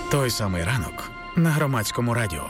Той самий ранок на Громадському радіо.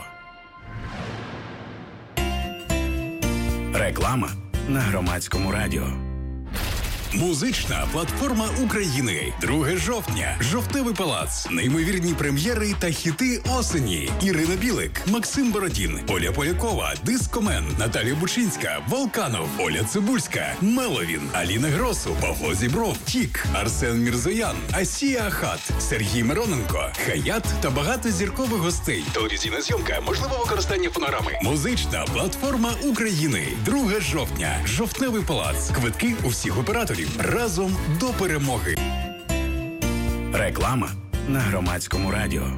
Реклама на Громадському радіо. Музична платформа України. 2 жовтня. Жовтневий палац. Неймовірні прем'єри та хіти осені. Ірина Білик, Максим Бородін, Оля Полякова, Дискомен, Наталія Бучинська, Волканов, Оля Цибульська, Меловін, Аліна Гросу, Павло Зібров, Тік, Арсен Мірзоян, Асія Ахат, Сергій Мироненко, Хаят та багато зіркових гостей. Телевізійна зйомка, можливе використання фонограми. Музична платформа України. 2 жовтня. Жовтневий палац. Квитки у всіх операторів. Разом до перемоги. Реклама на Громадському радіо.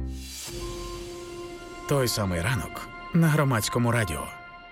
Той самий ранок на Громадському радіо.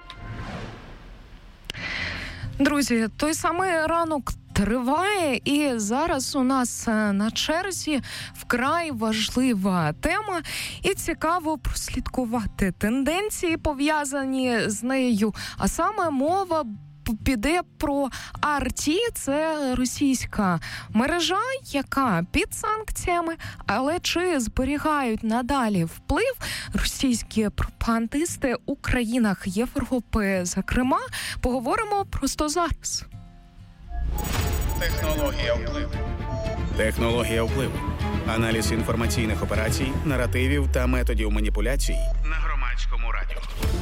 Друзі, той самий ранок триває, і зараз у нас на черзі вкрай важлива тема, і цікаво прослідкувати тенденції, пов'язані з нею, а саме мова піде про RT, це російська мережа, яка під санкціями, але чи зберігають надалі вплив російські пропагандисти у країнах Європи, зокрема, поговоримо просто зараз. Технологія впливу. Технологія впливу. Аналіз інформаційних операцій, наративів та методів маніпуляцій на Громадському радіо.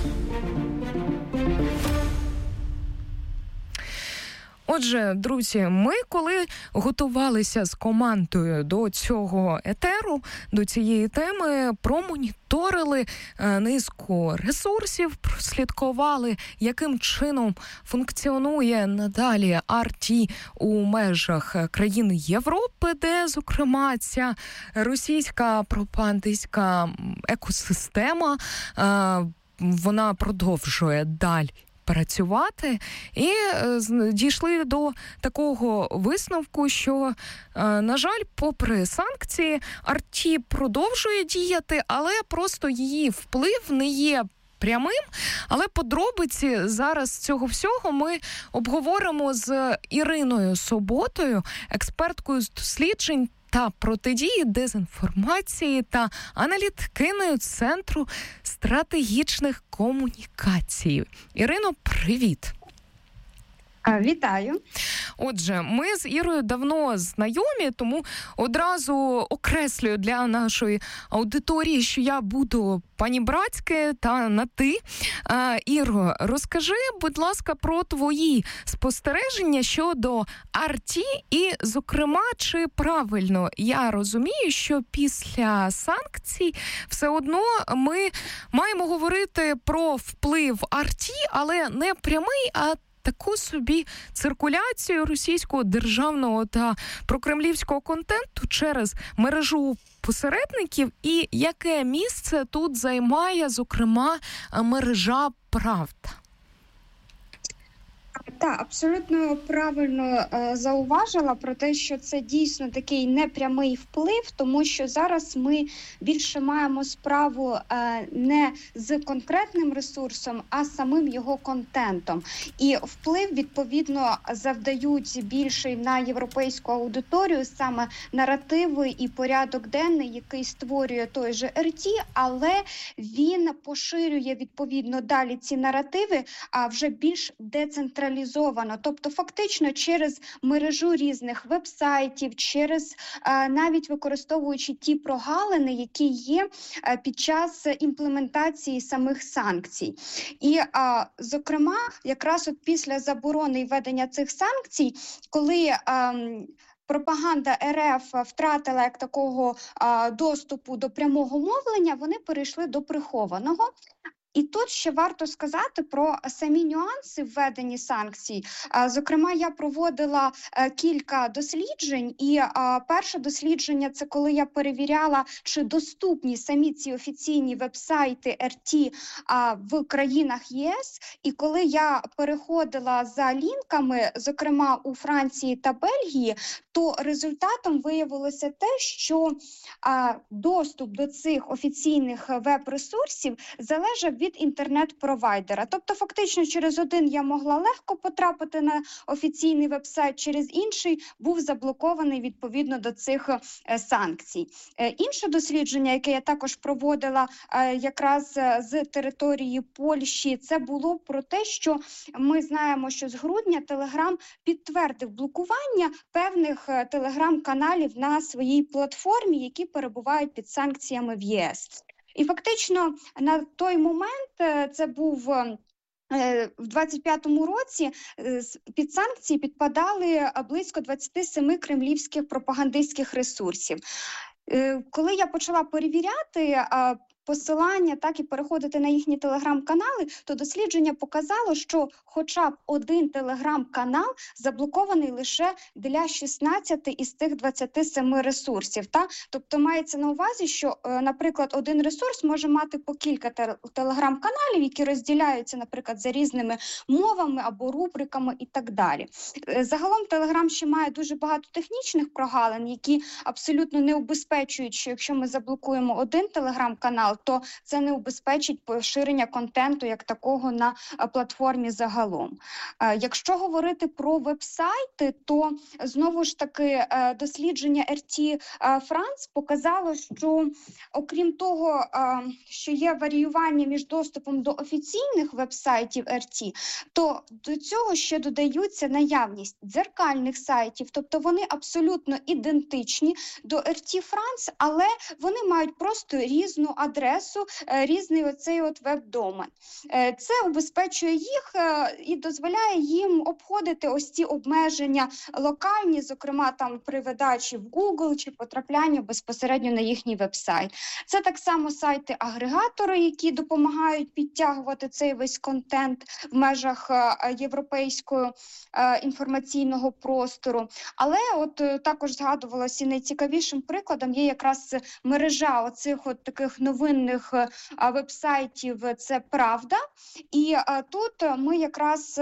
Отже, друзі, ми коли готувалися з командою до цього етеру, до цієї теми, промоніторили низку ресурсів, прослідкували, яким чином функціонує надалі RT у межах країн Європи, де, зокрема, ця російська пропагандистська екосистема, вона продовжує далі працювати, і дійшли до такого висновку, що, на жаль, попри санкції, RT продовжує діяти, але просто її вплив не є прямим. Але подробиці зараз цього всього ми обговоримо з Іриною Соботою, експерткою з досліджень та протидії дезінформації та аналітикиною Центру стратегічних комунікацій. Ірино, привіт! Вітаю. Отже, ми з Ірою давно знайомі, тому одразу окреслюю для нашої аудиторії, що я буду панібратське та на ти. Іро, розкажи, будь ласка, про твої спостереження щодо RT і, зокрема, чи правильно я розумію, що після санкцій все одно ми маємо говорити про вплив RT, але не прямий, а таку собі циркуляцію російського державного та прокремлівського контенту через мережу посередників, і яке місце тут займає, зокрема, мережа «Правда»? Так, абсолютно правильно зауважила про те, що це дійсно такий непрямий вплив, тому що зараз ми більше маємо справу не з конкретним ресурсом, а самим його контентом. І вплив, відповідно, завдають більше на європейську аудиторію саме наративи і порядок денний, який створює той же RT, але він поширює, відповідно, далі ці наративи, а вже більш децентралізовано. Тобто фактично через мережу різних веб-сайтів, через навіть використовуючи ті прогалини, які є під час імплементації самих санкцій. І, зокрема, якраз от після заборони і введення цих санкцій, коли пропаганда РФ втратила як такого доступу до прямого мовлення, вони перейшли до прихованого. І тут ще варто сказати про самі нюанси введення санкцій. Зокрема, я проводила кілька досліджень, і перше дослідження – це коли я перевіряла, чи доступні самі ці офіційні веб-сайти РТ в країнах ЄС. І коли я переходила за лінками, зокрема у Франції та Бельгії, то результатом виявилося те, що доступ до цих офіційних веб-ресурсів залежав від інтернет-провайдера. Тобто фактично через один я могла легко потрапити на офіційний веб-сайт, через інший був заблокований відповідно до цих санкцій. Інше дослідження, яке я також проводила якраз з території Польщі, це було про те, що ми знаємо, що з грудня Телеграм підтвердив блокування певних телеграм-каналів на своїй платформі, які перебувають під санкціями в ЄС. І фактично на той момент, це був в 25-му році, під санкції підпадали близько 27 кремлівських пропагандистських ресурсів. Коли я почала перевіряти посилання, так і переходити на їхні телеграм-канали, то дослідження показало, що хоча б один телеграм-канал заблокований лише для 16 із тих 27 ресурсів. Тобто мається на увазі, що, наприклад, один ресурс може мати по кілька телеграм-каналів, які розділяються, наприклад, за різними мовами або рубриками і так далі. Загалом Телеграм ще має дуже багато технічних прогалин, які абсолютно не убезпечують, що якщо ми заблокуємо один телеграм-канал, то це не убезпечить поширення контенту як такого на платформі загалом. Якщо говорити про веб-сайти, то знову ж таки дослідження RT France показало, що окрім того, що є варіювання між доступом до офіційних веб-сайтів RT, то до цього ще додаються наявність дзеркальних сайтів, тобто вони абсолютно ідентичні до RT France, але вони мають просто різну адресу, різний оцей веб-домен. Це убезпечує їх і дозволяє їм обходити ось ці обмеження локальні, зокрема там при видачі в Google чи потрапляння безпосередньо на їхній веб-сайт. Це так само сайти-агрегатори, які допомагають підтягувати цей весь контент в межах європейського інформаційного простору. Але також згадувалося, і найцікавішим прикладом є якраз мережа оцих таких новинних веб-сайтів «Це правда». І тут ми якраз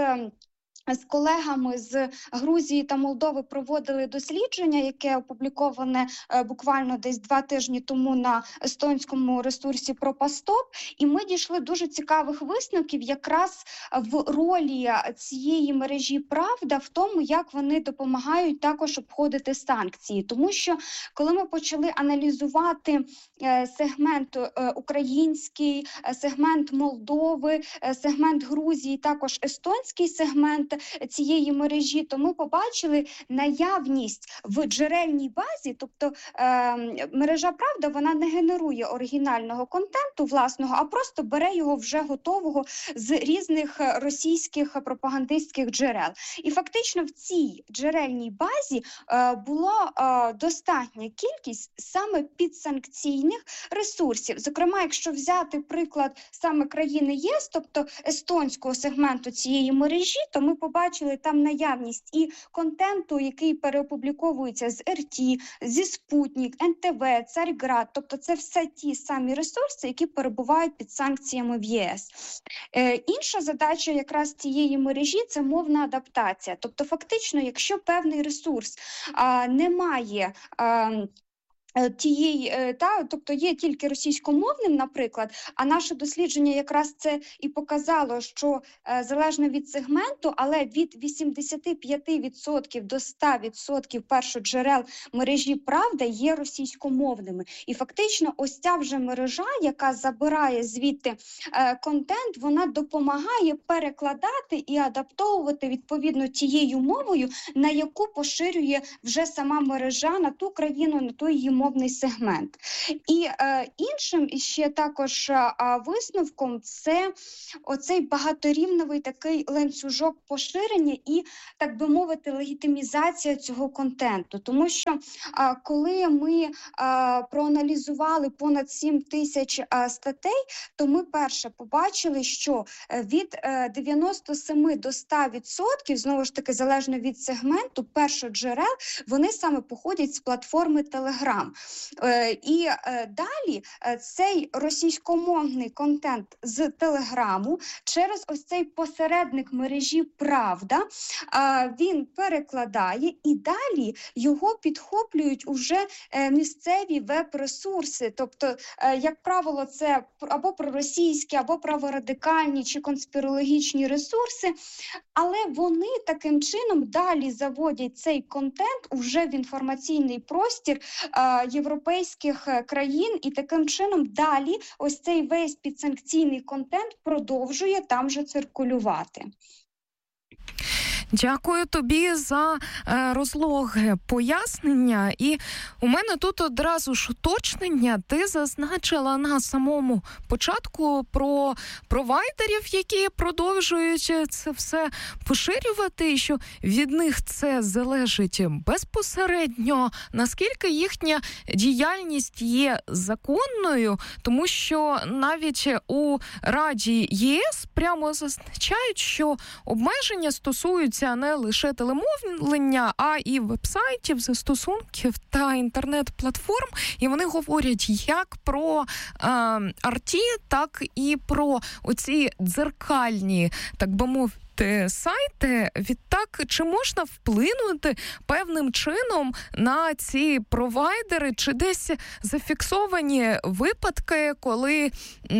з колегами з Грузії та Молдови проводили дослідження, яке опубліковане буквально десь 2 тижні тому на естонському ресурсі Пропастоп, і ми дійшли дуже цікавих висновків якраз в ролі цієї мережі «Правда» в тому, як вони допомагають також обходити санкції. Тому що, коли ми почали аналізувати сегмент український, сегмент Молдови, сегмент Грузії, також естонський сегмент цієї мережі, то ми побачили наявність в джерельній базі, тобто мережа «Правда», вона не генерує оригінального контенту власного, а просто бере його вже готового з різних російських пропагандистських джерел. І фактично в цій джерельній базі була достатня кількість саме підсанкційних ресурсів. Зокрема, якщо взяти приклад саме країни ЄС, тобто естонського сегменту цієї мережі, то ми побачили там наявність і контенту, який переопубліковується з РТ, зі Спутник, НТВ, Царьград, тобто це все ті самі ресурси, які перебувають під санкціями в ЄС. Інша задача якраз цієї мережі – це мовна адаптація. Тобто фактично, якщо певний ресурс не має тобто є тільки російськомовним, наприклад, а наше дослідження якраз це і показало, що залежно від сегменту, але від 85% до 100% першоджерел мережі «Правда» є російськомовними. І фактично ось ця вже мережа, яка забирає звідти контент, вона допомагає перекладати і адаптовувати відповідно тією мовою, на яку поширює вже сама мережа на ту країну, на той її мовний сегмент. І іншим ще також висновком це оцей багаторівневий такий ланцюжок поширення і, так би мовити, легітимізація цього контенту. Тому що коли ми проаналізували понад 7 тисяч статей, то ми перше побачили, що від 97 до 100%, знову ж таки, залежно від сегменту, першоджерел, вони саме походять з платформи Telegram. Телеграм. І далі цей російськомовний контент з Телеграму через ось цей посередник мережі «Правда» він перекладає, і далі його підхоплюють уже місцеві веб-ресурси. Тобто, як правило, це або проросійські, або праворадикальні чи конспірологічні ресурси, але вони таким чином далі заводять цей контент уже в інформаційний простір європейських країн, і таким чином далі ось цей весь підсанкційний контент продовжує там же циркулювати. Дякую тобі за розлоге пояснення. І у мене тут одразу ж уточнення. Ти зазначила на самому початку про провайдерів, які продовжують це все поширювати, і що від них це залежить безпосередньо, наскільки їхня діяльність є законною, тому що навіть у Раді ЄС прямо зазначають, що обмеження стосуються не лише телемовлення, а і вебсайтів, застосунків та інтернет-платформ. І вони говорять як про RT, так і про оці дзеркальні, так би мовити, сайти. Відтак, чи можна вплинути певним чином на ці провайдери? Чи десь зафіксовані випадки, коли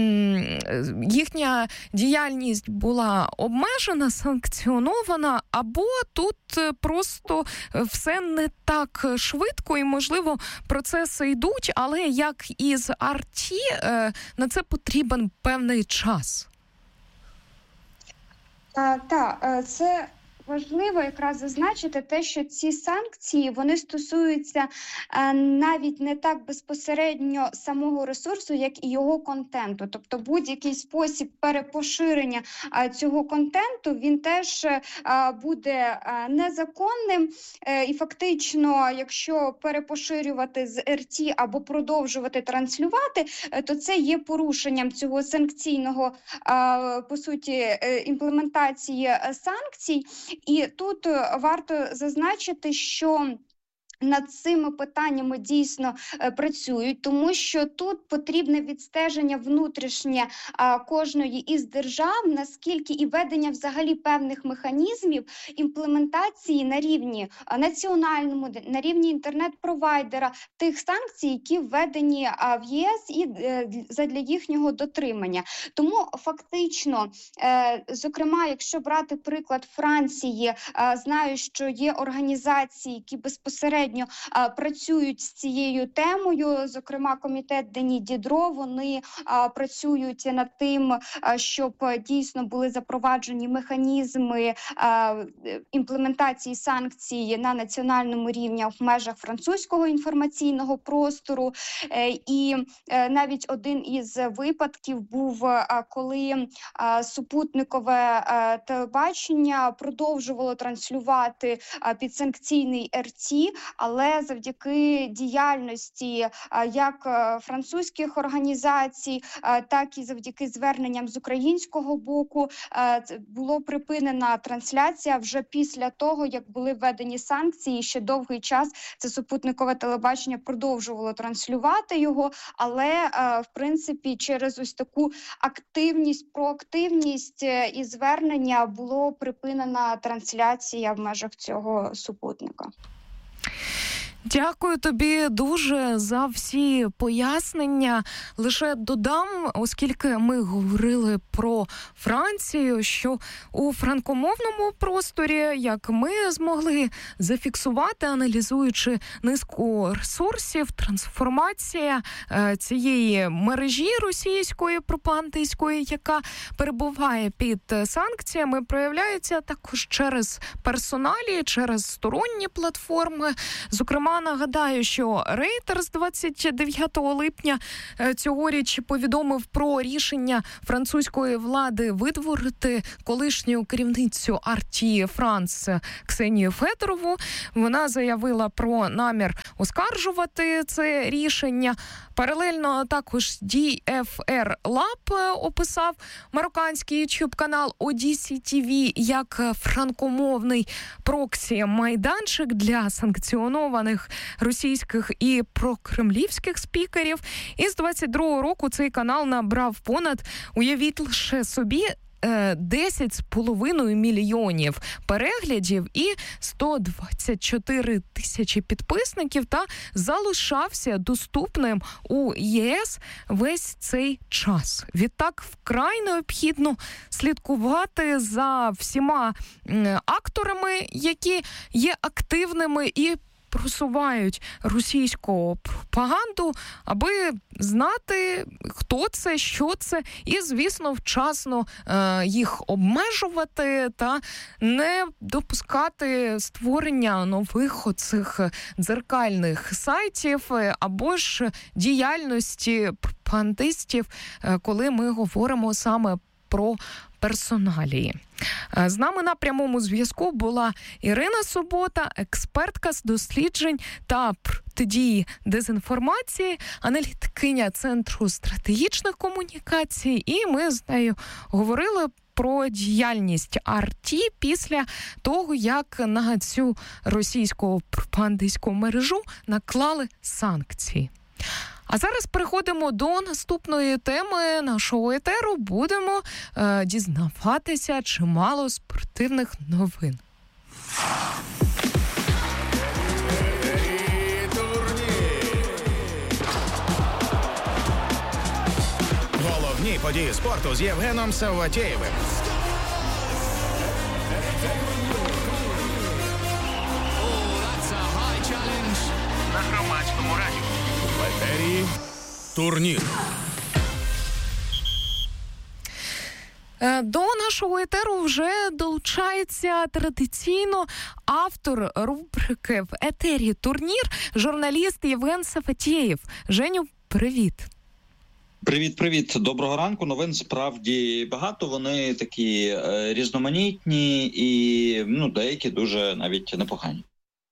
їхня діяльність була обмежена, санкціонована, або тут просто все не так швидко і, можливо, процеси йдуть, але як і з RT, на це потрібен певний час? Так, це важливо якраз зазначити те, що ці санкції, вони стосуються навіть не так безпосередньо самого ресурсу, як і його контенту. Тобто будь-який спосіб перепоширення цього контенту, він теж буде незаконним. І фактично, якщо перепоширювати з РТ або продовжувати транслювати, то це є порушенням цього санкційного, по суті, імплементації санкцій. І тут варто зазначити, що над цими питаннями дійсно працюють, тому що тут потрібне відстеження внутрішнє кожної із держав, наскільки і ведення взагалі певних механізмів імплементації на рівні національному, на рівні інтернет-провайдера тих санкцій, які введені в ЄС і задля їхнього дотримання. Тому фактично, зокрема, якщо брати приклад Франції, знаю, що є організації, які безпосередньо працюють з цією темою, зокрема комітет Дені Дідро, вони працюють над тим, щоб дійсно були запроваджені механізми імплементації санкцій на національному рівні в межах французького інформаційного простору. І навіть один із випадків був, коли супутникове телебачення продовжувало транслювати підсанкційний РТ, але завдяки діяльності як французьких організацій, так і завдяки зверненням з українського боку було припинена трансляція вже після того, як були введені санкції. Ще довгий час це супутникове телебачення продовжувало транслювати його, але в принципі через ось таку активність, проактивність і звернення було припинена трансляція в межах цього супутника. Дякую тобі дуже за всі пояснення. Лише додам, оскільки ми говорили про Францію, що у франкомовному просторі, як ми змогли зафіксувати, аналізуючи низку ресурсів, трансформація цієї мережі російської пропагандистської, яка перебуває під санкціями, проявляється також через персоналі, через сторонні платформи. Зокрема, нагадаю, що Reuters 29 липня цьогоріч повідомив про рішення французької влади видворити колишню керівницю RT France Ксенію Федорову. Вона заявила про намір оскаржувати це рішення. Паралельно також DFR Lab описав марокканський YouTube-канал Odyssey TV як франкомовний проксі-майданчик для санкціонованих відомих російських і прокремлівських спікерів. І з 22-го року цей канал набрав понад, уявіть лише собі, 10,5 мільйонів переглядів і 124 тисячі підписників та залишався доступним у ЄС весь цей час. Відтак вкрай необхідно слідкувати за всіма акторами, які є активними і просувають російську пропаганду, аби знати, хто це, що це, і, звісно, вчасно їх обмежувати та не допускати створення нових оцих дзеркальних сайтів або ж діяльності пропагандистів, коли ми говоримо саме про персоналії. З нами на прямому зв'язку була Ірина Субота, експертка з досліджень та протидії дезінформації, аналітикиня Центру стратегічних комунікацій, і ми з нею говорили про діяльність РТ після того, як на цю російську пропагандистську мережу наклали санкції. А зараз переходимо до наступної теми нашого етеру. Будемо дізнаватися чимало спортивних новин. Головні події спорту з Євгеном Савватєєвим. На Громадському радіо. В етері турнір. До нашого етеру вже долучається традиційно автор рубрики в етері «Турнір», журналіст Євген Савватєєв. Женю, привіт. Привіт. Доброго ранку. Новин справді багато. Вони такі різноманітні і деякі дуже навіть непогані.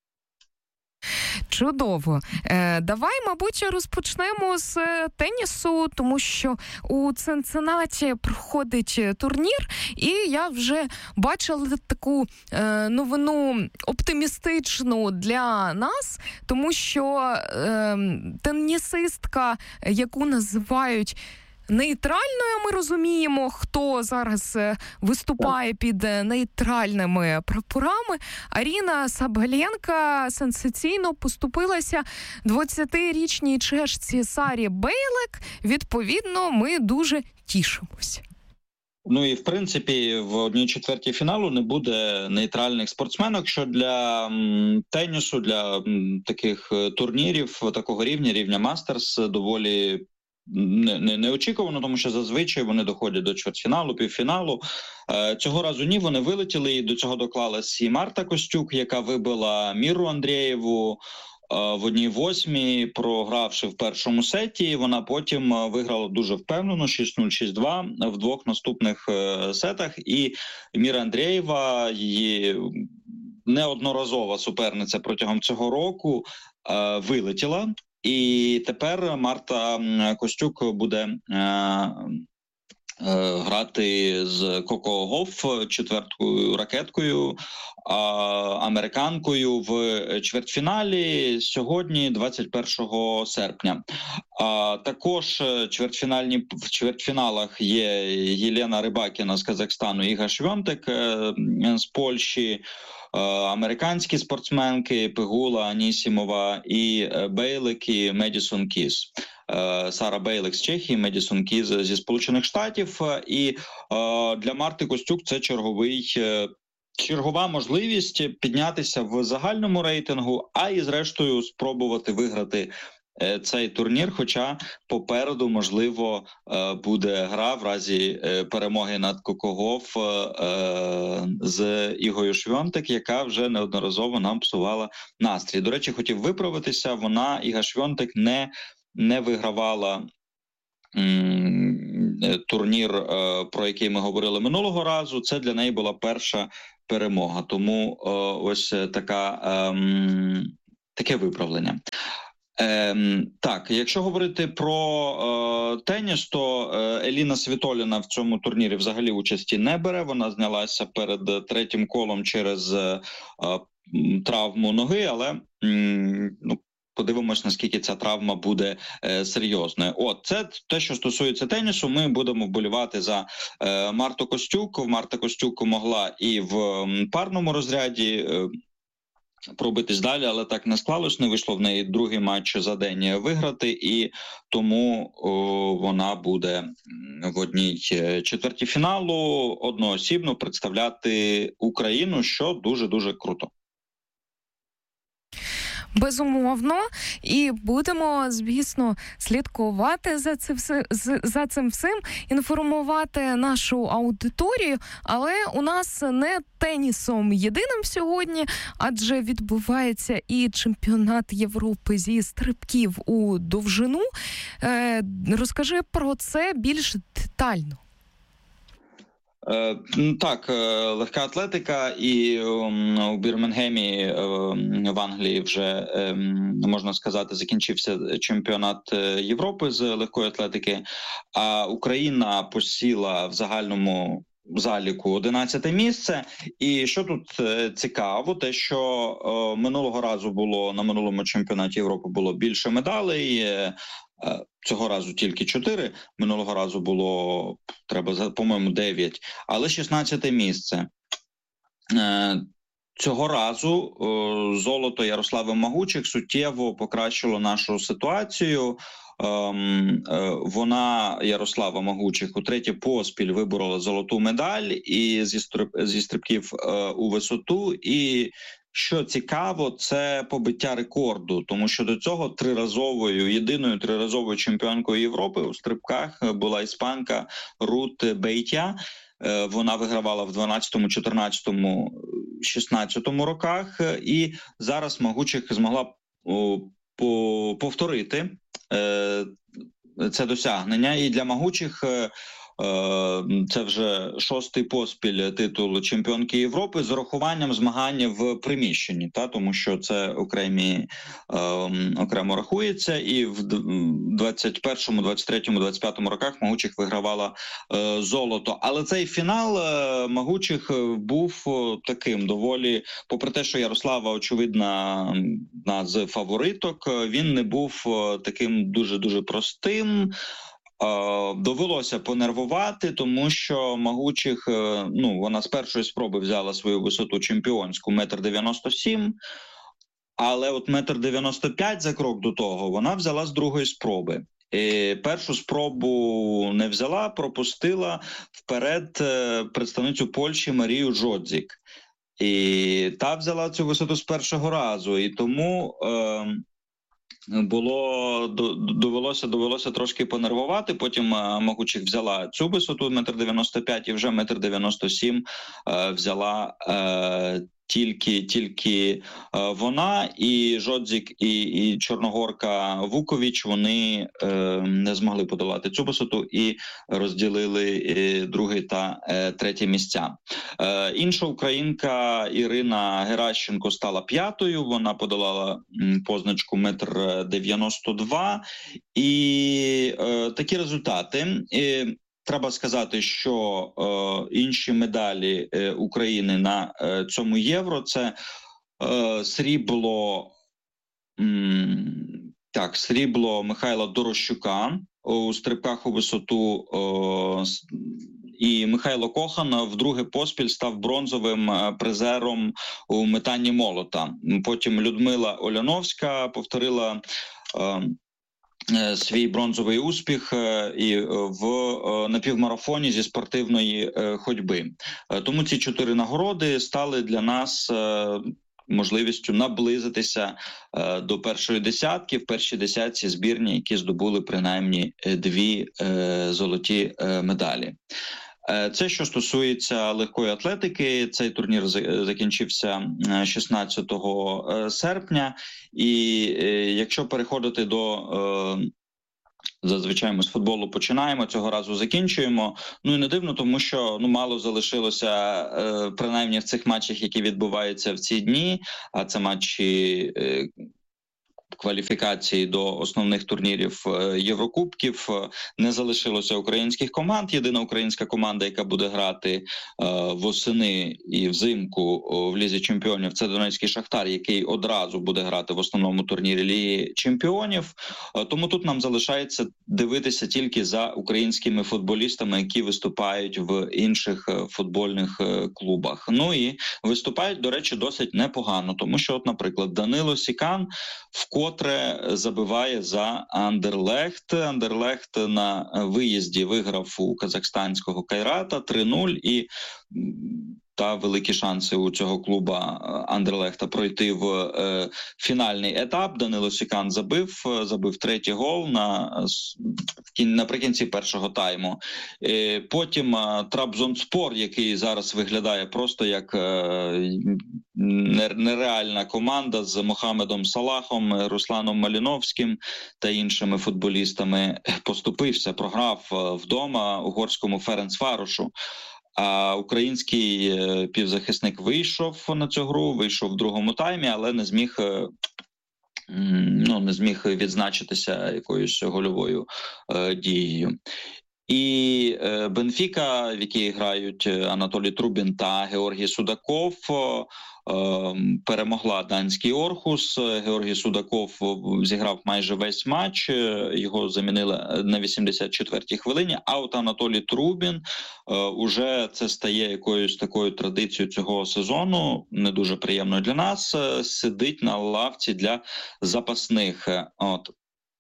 Чудово. Давай, мабуть, розпочнемо з тенісу, тому що у Цинциннаті проходить турнір, і я вже бачила таку новину оптимістичну для нас, тому що тенісистка, яку називають нейтральною, ми розуміємо, хто зараз виступає під нейтральними прапорами. Аріна Сабаленка сенсаційно поступилася 20-річній чешці Сарі Бейлек. Відповідно, ми дуже тішимося. І, в принципі, в 1/4 фіналу не буде нейтральних спортсменок, що для тенісу, для таких турнірів такого рівня мастерс, доволі неочікувано, тому що зазвичай вони доходять до чвертьфіналу, півфіналу. Цього разу ні, вони вилетіли, і до цього доклалась і Марта Костюк, яка вибила Міру Андрієву в 1/8, програвши в першому сеті. Вона потім виграла дуже впевнено 6-0, 6-2 в двох наступних сетах. І Міра Андрієва, її неодноразова суперниця протягом цього року, вилетіла. І тепер Марта Костюк буде грати з Коко Гауф, четвертою ракеткою, американкою в чвертьфіналі сьогодні, 21 серпня. Також в чвертьфіналах є Єлена Рибакіна з Казахстану, Іга Швьонтек з Польщі, американські спортсменки Пегула Анісімова і Бейлек і Медісон Кіз. Сара Бейлек з Чехії, Медісон Кіз зі Сполучених Штатів. І для Марти Костюк це чергова можливість піднятися в загальному рейтингу, а і зрештою спробувати виграти цей турнір, хоча попереду, можливо, буде гра в разі перемоги над Коко Гауф з Ігою Швьонтек, яка вже неодноразово нам псувала настрій. До речі, хотів виправитися, Іга Швьонтек не вигравала турнір, про який ми говорили минулого разу. Це для неї була перша перемога. Тому ось таке виправлення. Так, якщо говорити про теніс, то Еліна Світоліна в цьому турнірі взагалі участі не бере. Вона знялася перед третім колом через травму ноги, але подивимось, наскільки ця травма буде серйозною. Це те, що стосується тенісу. Ми будемо вболівати за Марту Костюк. Марта Костюк могла і в парному розряді пробитись далі, але так не склалось, не вийшло в неї другий матч за день виграти, і тому вона буде в одній четверті фіналу одноосібно представляти Україну, що дуже-дуже круто. Безумовно, і будемо, звісно, слідкувати за цим всім, інформувати нашу аудиторію, але у нас не тенісом єдиним сьогодні, адже відбувається і чемпіонат Європи зі стрибків у довжину. Розкажи про це більш детально. Так, легка атлетика, і у Бірмінгемі в Англії вже, можна сказати, закінчився чемпіонат Європи з легкої атлетики, а Україна посіла в загальному заліку 11 місце. І що тут цікаво, те, що минулого разу було, на минулому чемпіонаті Європи було більше медалей, цього разу тільки 4, минулого разу було, по-моєму, 9, але 16 місце. Цього разу золото Ярослави Магучих суттєво покращило нашу ситуацію. Вона, Ярослава Магучих, утретє поспіль виборола золоту медаль і зі стрибків у висоту. І що цікаво, це побиття рекорду, тому що до цього єдиною триразовою чемпіонкою Європи у стрибках була іспанка Рут Бейтя. Вона вигравала в 12-му, 14-му, 16-му роках, і зараз Магучих змогла повторити це досягнення. І для Магучих це вже 6-й поспіль титул чемпіонки Європи з урахуванням змагання в приміщенні, тому що це окремо рахується, і в 21-му, 23-му, 25-му роках Магучих вигравала золото. Але цей фінал Магучих був таким доволі, попри те, що Ярослава, очевидно, одна з фавориток, він не був таким дуже-дуже простим. Довелося понервувати, тому що Магучих, вона з першої спроби взяла свою висоту чемпіонську 1,97 м, але от 1,95 м за крок до того вона взяла з другої спроби. Першу спробу не взяла, пропустила вперед представницю Польщі Марію Жодзік. І та взяла цю висоту з першого разу, і тому довелося трошки понервувати. Потім Магучих взяла цю висоту 1,95 м і вже 1,97 м взяла тільки вона, і Жодзік і чорногорка Вукович, вони не змогли подолати цю висоту і розділили друге та третє місця. Інша українка Ірина Геращенко стала 5-ю, вона подолала позначку 1,92 м, і такі результати. Треба сказати, що інші медалі України на цьому Євро – це срібло Михайла Дорощука у стрибках у висоту, і Михайло Кохан вдруге поспіль став бронзовим призером у метанні молота. Потім Людмила Оляновська повторила свій бронзовий успіх і в напівмарафоні зі спортивної ходьби. Тому ці 4 нагороди стали для нас можливістю наблизитися до першої десятки. В першій десятці збірні, які здобули принаймні 2 золоті медалі. Це що стосується легкої атлетики. Цей турнір закінчився 16 серпня. І якщо переходити до... Зазвичай ми з футболу починаємо, цього разу закінчуємо. І не дивно, тому що мало залишилося, принаймні в цих матчах, які відбуваються в ці дні, а це матчі кваліфікації до основних турнірів Єврокубків. Не залишилося українських команд. Єдина українська команда, яка буде грати восени і взимку в Лізі чемпіонів, це Донецький Шахтар, який одразу буде грати в основному турнірі Ліги чемпіонів. Тому тут нам залишається дивитися тільки за українськими футболістами, які виступають в інших футбольних клубах. Ну і виступають, до речі, досить непогано, тому що, от, наприклад, Данило Сікан вкотре забиває за Андерлехт. Андерлехт на виїзді виграв у казахстанського Кайрата 3-0, і та великі шанси у цього клуба Андерлехта пройти в фінальний етап. Данило Сікан забив третій гол наприкінці першого тайму. Потім Трабзонспор, який зараз виглядає просто як нереальна команда з Мохамедом Салахом, Русланом Маліновським та іншими футболістами, поступився, програв вдома угорському Ференцварошу. А український півзахисник вийшов на цю гру, вийшов в другому таймі, але не зміг відзначитися якоюсь гольовою дією. І Бенфіка, в якій грають Анатолій Трубін та Георгій Судаков, перемогла данський Орхус. Георгій Судаков зіграв майже весь матч, його замінили на 84-й хвилині, а от Анатолій Трубін, уже це стає якоюсь такою традицією цього сезону, не дуже приємною для нас, сидить на лавці для запасних. От.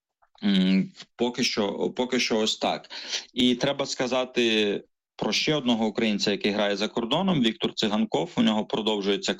Поки що ось так. І треба сказати про ще одного українця, який грає за кордоном, Віктор Циганков. У нього продовжується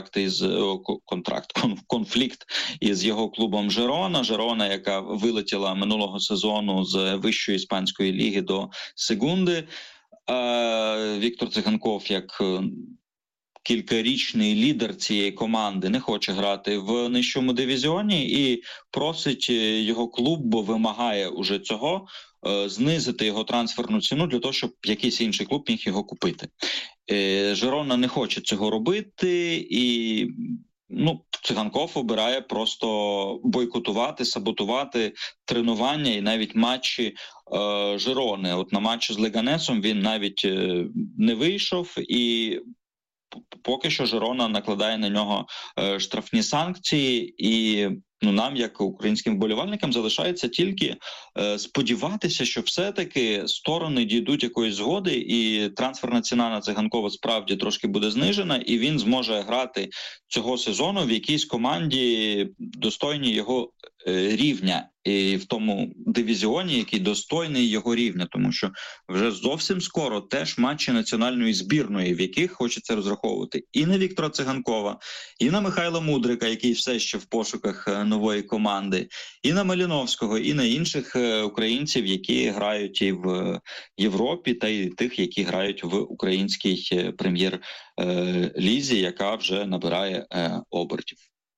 конфлікт із його клубом Жерона, яка вилетіла минулого сезону з вищої іспанської ліги до Сегунди. Віктор Циганков, як кількарічний лідер цієї команди, не хоче грати в нижчому дивізіоні і просить його клуб, бо вимагає уже цього, знизити його трансферну ціну для того, щоб якийсь інший клуб міг його купити. Жерона не хоче цього робити, і Циганков обирає просто бойкотувати, саботувати тренування і навіть матчі Жерони. От на матчі з Леганесом він навіть не вийшов, і поки що Жерона накладає на нього штрафні санкції, і нам, як українським вболівальникам, залишається тільки сподіватися, що все-таки сторони дійдуть якоїсь згоди, і трансферна ціна на Циганкова справді трошки буде знижена, і він зможе грати цього сезону в якійсь команді достойній його рівня, і в тому дивізіоні, який достойний його рівня, тому що вже зовсім скоро теж матчі національної збірної, в яких хочеться розраховувати і на Віктора Циганкова, і на Михайла Мудрика, який все ще в пошуках нової команди, і на Маліновського, і на інших українців, які грають і в Європі, та й тих, які грають в українській прем'єр-лізі, яка вже набирає обертів.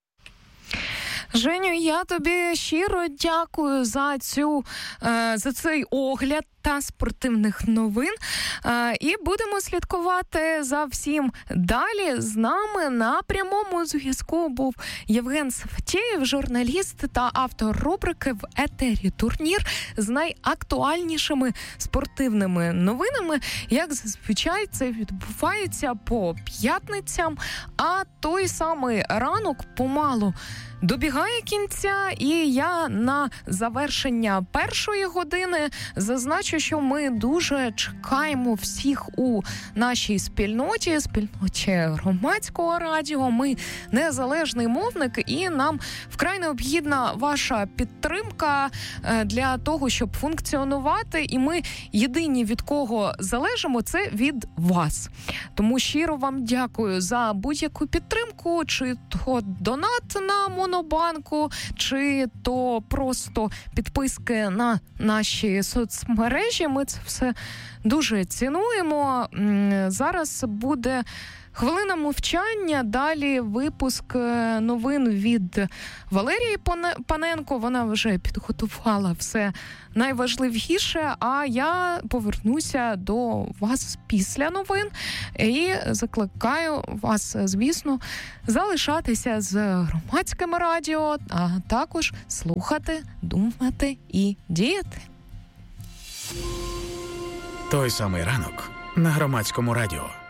Женю, я тобі щиро дякую за цей огляд та спортивних новин. І будемо слідкувати за всім далі. З нами на прямому зв'язку був Євген Савтєєв, журналіст та автор рубрики «В етері турнір» з найактуальнішими спортивними новинами. Як зазвичай це відбувається по п'ятницям, а той самий ранок помалу добігає кінця, і я на завершення першої години зазначу, що ми дуже чекаємо всіх у нашій спільноті громадського радіо. Ми незалежний мовник, і нам вкрай необхідна ваша підтримка для того, щоб функціонувати. І ми єдині, від кого залежимо, це від вас. Тому щиро вам дякую за будь-яку підтримку, чи то донат на Монобанку, чи то просто підписки на наші соцмережі. соцмережі. Ми це все дуже цінуємо. Зараз буде хвилина мовчання, далі випуск новин від Валерії Паненко. Вона вже підготувала все найважливіше, а я повернуся до вас після новин і закликаю вас, звісно, залишатися з Громадським радіо, а також слухати, думати і діяти. Той самий ранок на Громадському радіо.